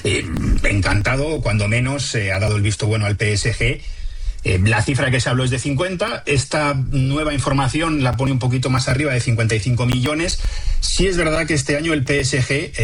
encantado, cuando menos, ha dado el visto bueno al PSG. La cifra que se habló es de 50. Esta nueva información la pone un poquito más arriba, de 55 millones. Sí es verdad que este año el PSG